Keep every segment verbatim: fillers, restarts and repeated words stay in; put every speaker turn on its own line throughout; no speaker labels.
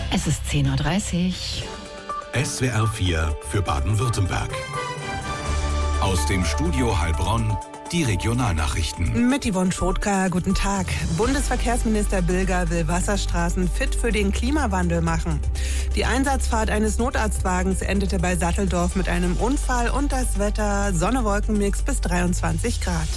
Es ist zehn Uhr dreißig.
S W R vier für Baden-Württemberg. Aus dem Studio Heilbronn die Regionalnachrichten.
Mit Yvonne Schotka, guten Tag. Bundesverkehrsminister Bilger will Wasserstraßen fit für den Klimawandel machen. Die Einsatzfahrt eines Notarztwagens endete bei Satteldorf mit einem Unfall und das Wetter Sonne-Wolken-Mix bis dreiundzwanzig Grad.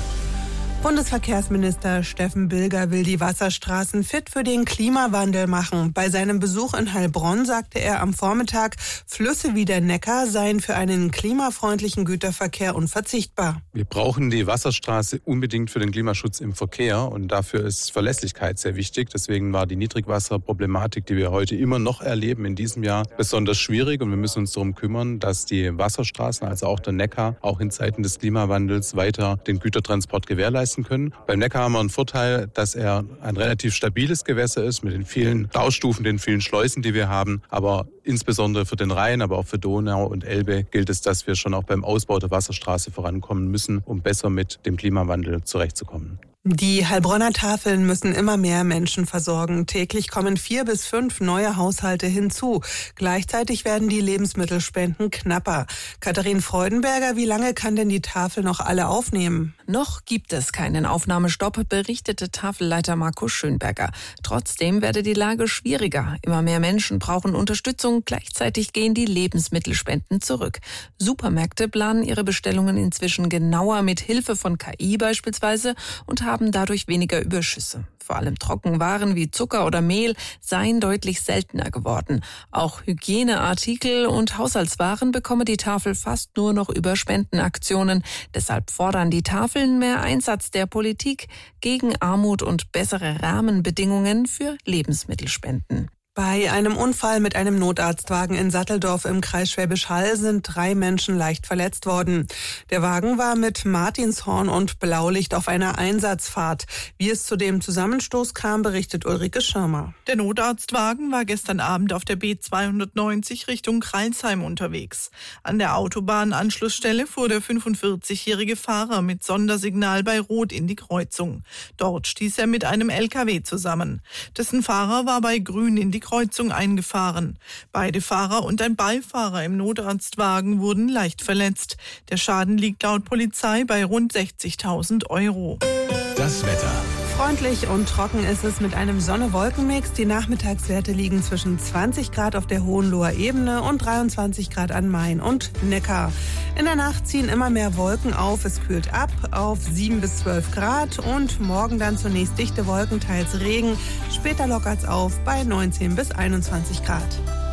Bundesverkehrsminister Steffen Bilger will die Wasserstraßen fit für den Klimawandel machen. Bei seinem Besuch in Heilbronn sagte er am Vormittag, Flüsse wie der Neckar seien für einen klimafreundlichen Güterverkehr unverzichtbar.
Wir brauchen die Wasserstraße unbedingt für den Klimaschutz im Verkehr und dafür ist Verlässlichkeit sehr wichtig. Deswegen war die Niedrigwasserproblematik, die wir heute immer noch erleben in diesem Jahr, besonders schwierig und wir müssen uns darum kümmern, dass die Wasserstraßen, also auch der Neckar, auch in Zeiten des Klimawandels weiter den Gütertransport gewährleisten können. Beim Neckar haben wir einen Vorteil, dass er ein relativ stabiles Gewässer ist mit den vielen Staustufen, den vielen Schleusen, die wir haben. Aber insbesondere für den Rhein, aber auch für Donau und Elbe gilt es, dass wir schon auch beim Ausbau der Wasserstraße vorankommen müssen, um besser mit dem Klimawandel zurechtzukommen.
Die Heilbronner Tafeln müssen immer mehr Menschen versorgen. Täglich kommen vier bis fünf neue Haushalte hinzu. Gleichzeitig werden die Lebensmittelspenden knapper. Katharin Freudenberger, wie lange kann denn die Tafel noch alle aufnehmen?
Noch gibt es keinen Aufnahmestopp, berichtete Tafelleiter Markus Schönberger. Trotzdem werde die Lage schwieriger. Immer mehr Menschen brauchen Unterstützung. Gleichzeitig gehen die Lebensmittelspenden zurück. Supermärkte planen ihre Bestellungen inzwischen genauer mit Hilfe von K I beispielsweise und haben haben dadurch weniger Überschüsse. Vor allem Trockenwaren wie Zucker oder Mehl seien deutlich seltener geworden. Auch Hygieneartikel und Haushaltswaren bekomme die Tafel fast nur noch über Spendenaktionen. Deshalb fordern die Tafeln mehr Einsatz der Politik gegen Armut und bessere Rahmenbedingungen für Lebensmittelspenden.
Bei einem Unfall mit einem Notarztwagen in Satteldorf im Kreis Schwäbisch Hall sind drei Menschen leicht verletzt worden. Der Wagen war mit Martinshorn und Blaulicht auf einer Einsatzfahrt. Wie es zu dem Zusammenstoß kam, berichtet Ulrike Schirmer.
Der Notarztwagen war gestern Abend auf der B zweihundertneunzig Richtung Crailsheim unterwegs. An der Autobahnanschlussstelle fuhr der fünfundvierzigjährige Fahrer mit Sondersignal bei Rot in die Kreuzung. Dort stieß er mit einem L K W zusammen. Dessen Fahrer war bei Grün in die Kreuzung eingefahren. Beide Fahrer und ein Beifahrer im Notarztwagen wurden leicht verletzt. Der Schaden liegt laut Polizei bei rund sechzigtausend Euro.
Das Wetter.
Freundlich und trocken ist es mit einem Sonne-Wolken-Mix. Die Nachmittagswerte liegen zwischen zwanzig Grad auf der Hohenloher Ebene und dreiundzwanzig Grad an Main und Neckar. In der Nacht ziehen immer mehr Wolken auf. Es kühlt ab auf sieben bis zwölf Grad und morgen dann zunächst dichte Wolken, teils Regen. Später lockert es auf bei neunzehn bis einundzwanzig Grad.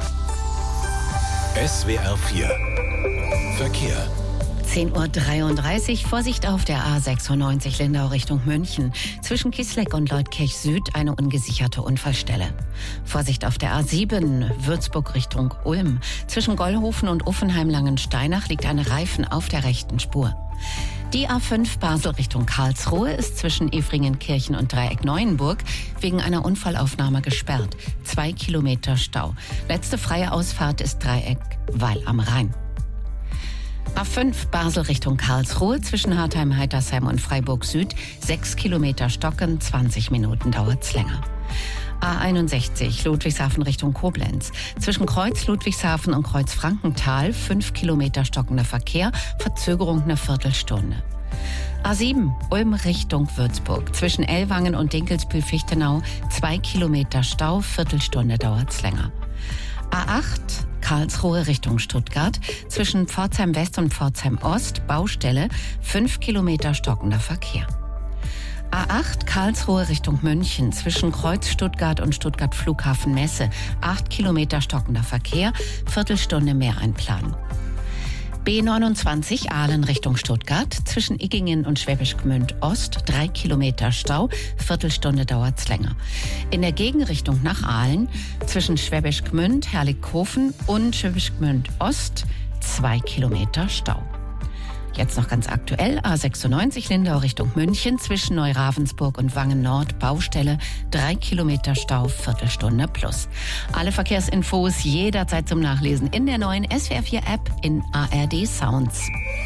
S W R vier Verkehr.
zehn Uhr dreiunddreißig, Vorsicht auf der A sechsundneunzig Lindau Richtung München. Zwischen Kisleck und Leutkirch Süd eine ungesicherte Unfallstelle. Vorsicht auf der A sieben, Würzburg Richtung Ulm. Zwischen Gollhofen und Uffenheim-Langensteinach liegt ein Reifen auf der rechten Spur. Die A fünf Basel Richtung Karlsruhe ist zwischen Efringenkirchen und Dreieck Neuenburg wegen einer Unfallaufnahme gesperrt. Zwei Kilometer Stau. Letzte freie Ausfahrt ist Dreieck Weil am Rhein. A fünf Basel Richtung Karlsruhe zwischen Hartheim-Heitersheim und Freiburg Süd. Sechs Kilometer stocken, zwanzig Minuten dauert's länger. A einundsechzig Ludwigshafen Richtung Koblenz. Zwischen Kreuz Ludwigshafen und Kreuz Frankenthal. Fünf Kilometer stockender Verkehr, Verzögerung eine Viertelstunde. A sieben Ulm Richtung Würzburg. Zwischen Ellwangen und Dinkelsbühl-Fichtenau. Zwei Kilometer Stau, Viertelstunde dauert's länger. A acht Karlsruhe Richtung Stuttgart. Zwischen Pforzheim West und Pforzheim Ost. Baustelle. Fünf Kilometer stockender Verkehr. A acht Karlsruhe Richtung München. Zwischen Kreuz Stuttgart und Stuttgart Flughafen Messe. Acht Kilometer stockender Verkehr. Viertelstunde mehr einplanen. B neunundzwanzig Aalen Richtung Stuttgart. Zwischen Iggingen und Schwäbisch Gmünd Ost. Drei Kilometer Stau. Viertelstunde dauert's länger. In der Gegenrichtung nach Aalen. Zwischen Schwäbisch Gmünd, Herrlichkofen und Schwäbisch Gmünd Ost. Zwei Kilometer Stau. Jetzt noch ganz aktuell, A sechsundneunzig Lindau Richtung München, zwischen Neuravensburg und Wangen Nord, Baustelle, drei Kilometer Stau, Viertelstunde plus. Alle Verkehrsinfos jederzeit zum Nachlesen in der neuen S W R vier App in A R D Sounds.